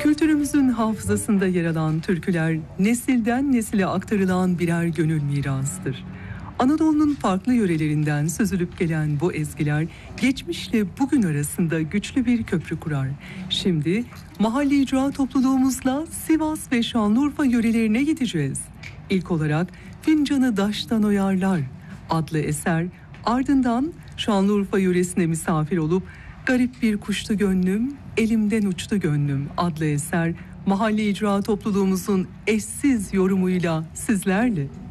Kültürümüzün hafızasında yer alan türküler nesilden nesile aktarılan birer gönül mirasıdır. Anadolu'nun farklı yörelerinden süzülüp gelen bu ezgiler geçmişle bugün arasında güçlü bir köprü kurar. Şimdi mahalli icra topluluğumuzla Sivas ve Şanlıurfa yörelerine gideceğiz. İlk olarak Fincanı Daş'tan Oyarlar adlı eser, ardından Şanlıurfa yöresine misafir olup Garip Bir Kuştu Gönlüm, Elimden Uçtu Gönlüm adlı eser mahalli icra topluluğumuzun eşsiz yorumuyla sizlerle.